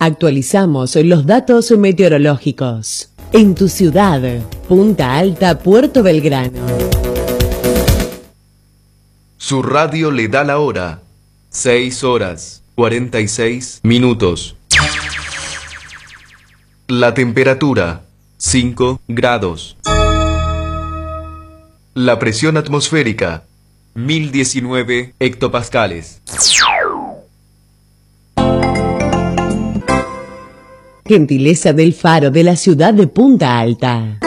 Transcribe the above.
Actualizamos los datos meteorológicos. En tu ciudad, Punta Alta, Puerto Belgrano. Su radio le da la hora. 6:46 La temperatura, 5 grados. La presión atmosférica, 1019 hectopascales. Gentileza del Faro de la ciudad de Punta Alta.